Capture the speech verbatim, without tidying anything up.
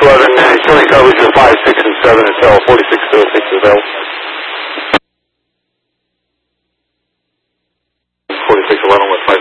eleven, and showing coverage of five, six, and seven until forty-six oh six is available. forty-six eleven with five.